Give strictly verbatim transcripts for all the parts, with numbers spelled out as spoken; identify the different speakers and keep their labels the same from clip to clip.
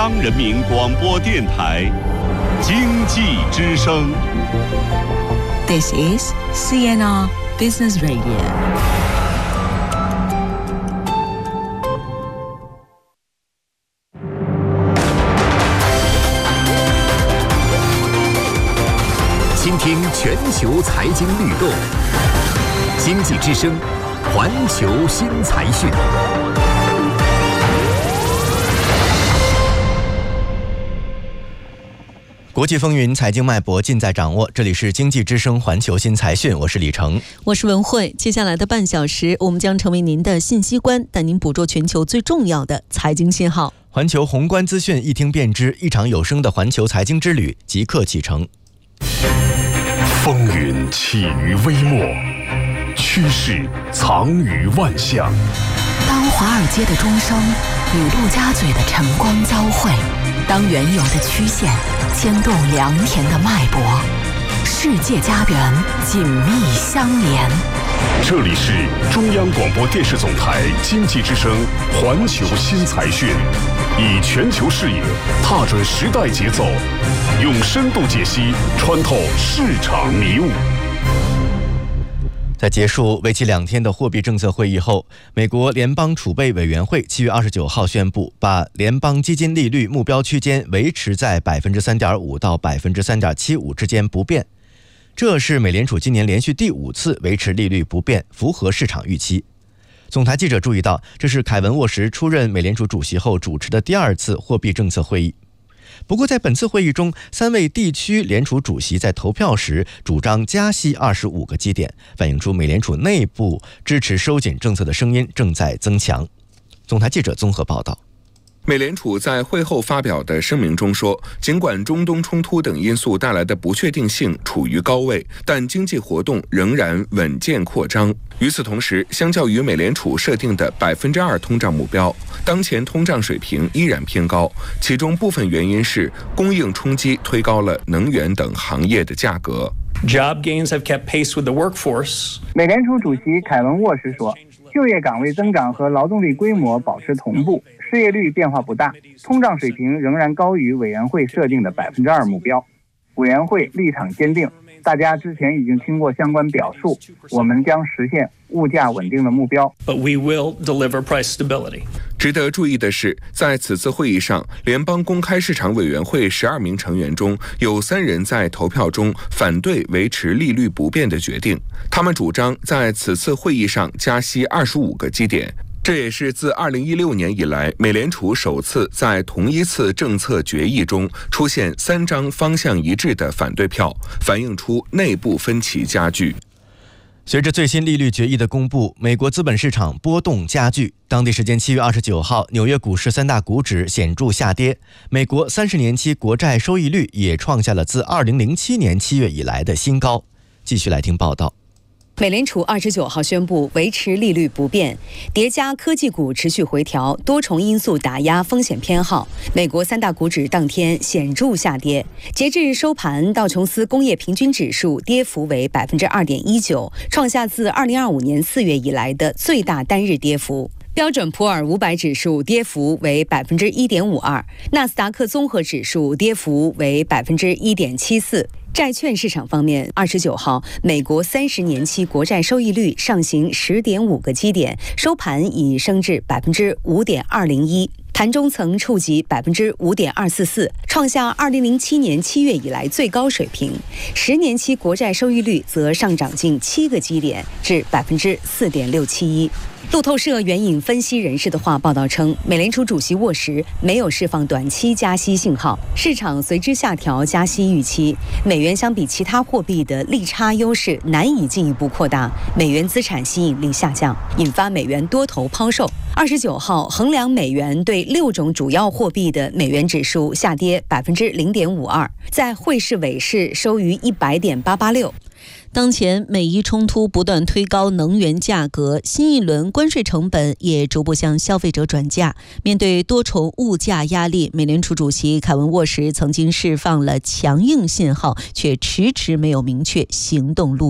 Speaker 1: 央人民广播电台经济之声。
Speaker 2: This is C N R Business Radio。
Speaker 3: 倾听全球财经律动，经济之声，环球新财讯。
Speaker 4: 国际风云，财经脉搏尽在掌握。这里是经济之声环球新财讯，我是李成，
Speaker 5: 我是文慧。接下来的半小时，我们将成为您的信息官，带您捕捉全球最重要的财经信号。
Speaker 4: 环球宏观资讯一听便知，一场有声的环球财经之旅即刻启程。
Speaker 6: 风云起于微末，趋势藏于万象。
Speaker 2: 当华尔街的钟声与陆家嘴的晨光交汇，当原有的曲线牵动良田的脉搏，世界家园紧密相连。
Speaker 6: 这里是中央广播电视总台经济之声环球新财讯，以全球视野踏准时代节奏，用深度解析穿透市场迷雾。
Speaker 4: 在结束为期两天的货币政策会议后，美国联邦储备委员会七月二十九号宣布，把联邦基金利率目标区间维持在 百分之三点五 到 百分之三点七五 之间不变。这是美联储今年连续第五次维持利率不变，符合市场预期。总台记者注意到，这是凯文沃什出任美联储主席后主持的第二次货币政策会议。不过在本次会议中，三位地区联储主席在投票时主张加息二十五个基点，反映出美联储内部支持收紧政策的声音正在增强。总台记者综合报道。
Speaker 7: 美联储在会后发表的声明中说，尽管中东冲突等因素带来的不确定性处于高位，但经济活动仍然稳健扩张。与此同时，相较于美联储设定的 百分之二 通胀目标，当前通胀水平依然偏高，其中部分原因是供应冲击推高了能源等行业的价格。
Speaker 8: Job gains have kept pace with the workforce.
Speaker 9: 美联储主席凯文沃什说，就业岗位增长和劳动力规模保持同步，失业率变化不大，通胀水平仍然高于委员会设定的 百分之二 目标。委员会立场坚定，大家之前已经听过相关表述，我们将实现物价稳定的目标。
Speaker 8: But we will deliver price stability.
Speaker 7: 值得注意的是，在此次会议上，联邦公开市场委员会十二名成员中有三人在投票中反对维持利率不变的决定，他们主张在此次会议上加息二十五个基点。这也是自二零一六年以来，美联储首次在同一次政策决议中出现三张方向一致的反对票，反映出内部分歧加剧。
Speaker 4: 随着最新利率决议的公布，美国资本市场波动加剧。当地时间七月二十九号，纽约股市三大股指显著下跌，美国三十年期国债收益率也创下了自二零零七年七月以来的新高。继续来听报道。
Speaker 10: 美联储二十九号宣布维持利率不变，叠加科技股持续回调，多重因素打压风险偏好。美国三大股指当天显著下跌，截至收盘，道琼斯工业平均指数跌幅为 百分之二点一九， 创下自二零二五年四月以来的最大单日跌幅。标准普尔五百指数跌幅为 百分之一点五二， 纳斯达克综合指数跌幅为 百分之一点七四。债券市场方面，二十九号，美国三十年期国债收益率上行 十点五个基点，收盘已升至 百分之五点二零一。盘中曾触及 百分之五点二四四， 创下二零零七年七月以来最高水平。十年期国债收益率则上涨近七个基点，至 百分之四点六七一。路透社援引分析人士的话报道称，美联储主席沃什没有释放短期加息信号，市场随之下调加息预期。美元相比其他货币的利差优势难以进一步扩大，美元资产吸引力下降，引发美元多头抛售。二十九号，衡量美元对六种主要货币的美元指数下跌 百分之零点五二， 在汇市尾市收于 一百点八八六。
Speaker 5: 当前美伊冲突不断推高能源价格，新一轮关税成本也逐步向消费者转嫁。面对多重物价压力，美联储主席凯文沃什曾经释放了强硬信号，却迟迟没有明确行动路径。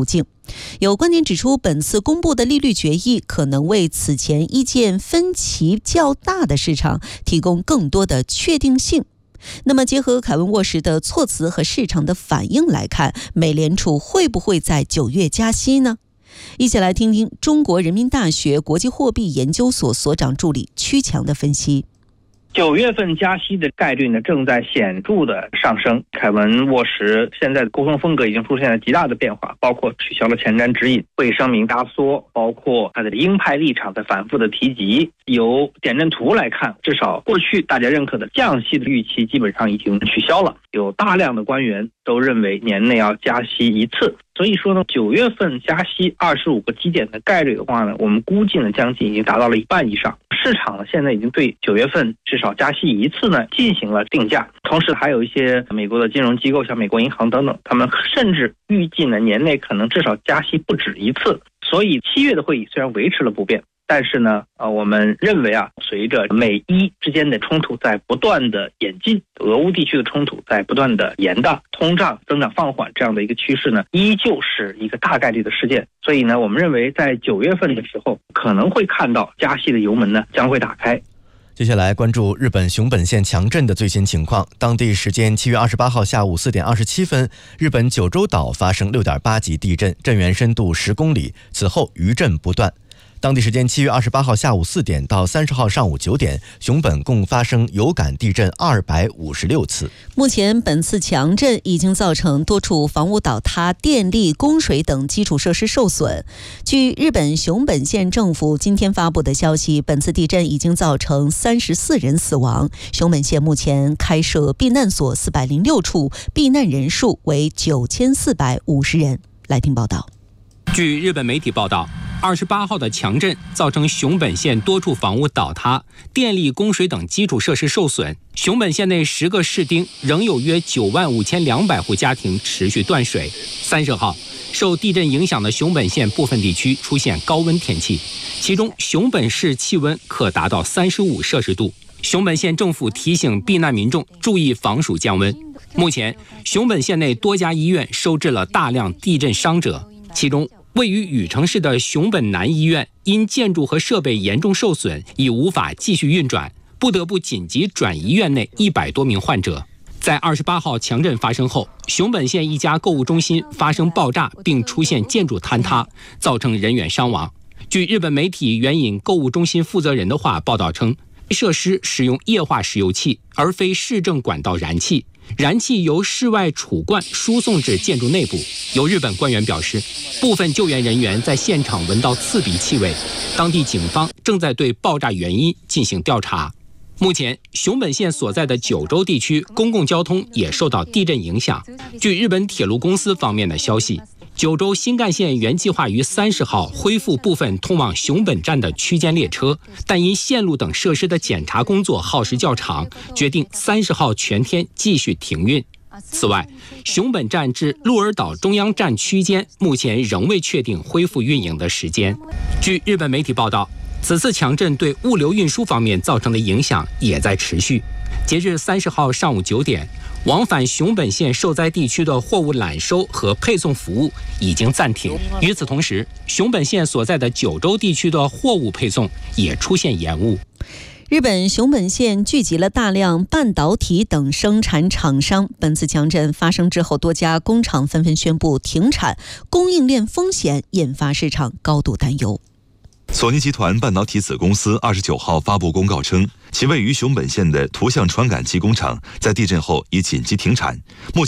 Speaker 5: 有观点指出，本次公布的利率决议可能为此前一件分歧较大的市场提供更多的确定性。那么结合凯文沃什的措辞和市场的反应来看，美联储会不会在九月加息呢？一起来听听中国人民大学国际货币研究所所长助理曲强的分析。
Speaker 11: 九月份加息的概率呢，正在显著的上升。凯文沃什现在的沟通风格已经出现了极大的变化，包括取消了前瞻指引、会议声明压缩，包括他的鹰派立场的反复的提及。由点阵图来看，至少过去大家认可的降息的预期基本上已经取消了，有大量的官员都认为年内要加息一次。所以说呢，九月份加息二十五个基点的概率的话呢，我们估计呢将近已经达到了一半以上。市场呢现在已经对九月份至少加息一次呢进行了定价，同时还有一些美国的金融机构，像美国银行等等，他们甚至预计呢年内可能至少加息不止一次。所以七月的会议虽然维持了不变，但是呢，呃，我们认为啊，随着美伊之间的冲突在不断的演进，俄乌地区的冲突在不断的延大，通胀增长放缓这样的一个趋势呢，依旧是一个大概率的事件。所以呢，我们认为在九月份的时候，可能会看到加息的油门呢将会打开。
Speaker 4: 接下来关注日本熊本县强震的最新情况。当地时间七月二十八号下午四点二十七分，日本九州岛发生六点八级地震，震源深度十公里，此后余震不断。当地时间七月二十八号下午四点到三十号上午九点，熊本共发生有感地震二百五十六次。
Speaker 5: 目前，本次强震已经造成多处房屋倒塌、电力、供水等基础设施受损。据日本熊本县政府今天发布的消息，本次地震已经造成三十四人死亡。熊本县目前开设避难所四百零六处，避难人数为九千四百五十人。来听报道。
Speaker 12: 据日本媒体报道，二十八号的强震造成熊本县多处房屋倒塌，电力、供水等基础设施受损。熊本县内十个市町仍有约九万五千两百户家庭持续断水。三十号，受地震影响的熊本县部分地区出现高温天气，其中熊本市气温可达到三十五摄氏度。熊本县政府提醒避难民众注意防暑降温。目前，熊本县内多家医院收治了大量地震伤者，其中位于羽城市的熊本南医院因建筑和设备严重受损，已无法继续运转，不得不紧急转移院内一百多名患者。在二十八号强震发生后，熊本县一家购物中心发生爆炸，并出现建筑坍塌，造成人员伤亡。据日本媒体援引购物中心负责人的话报道称，设施使用液化石油气，而非市政管道燃气。燃气由室外储罐输送至建筑内部。有日本官员表示，部分救援人员在现场闻到刺鼻气味，当地警方正在对爆炸原因进行调查。目前，熊本县所在的九州地区公共交通也受到地震影响。据日本铁路公司方面的消息，九州新干线原计划于三十号恢复部分通往熊本站的区间列车，但因线路等设施的检查工作耗时较长，决定三十号全天继续停运。此外，熊本站至鹿儿岛中央站区间目前仍未确定恢复运营的时间。据日本媒体报道，此次强震对物流运输方面造成的影响也在持续。截至三十号上午九点，往返熊本县受灾地区的货物揽收和配送服务已经暂停。与此同时，熊本县所在的九州地区的货物配送也出现延误。
Speaker 5: 日本熊本县聚集了大量半导体等生产厂商。本次强震发生之后，多家工厂纷纷宣布停产，供应链风险引发市场高度担忧。
Speaker 13: 索尼集团半导体子公司二十九号发布公告称，其位于熊本县的图像传感器工厂在地震后已紧急停产，目前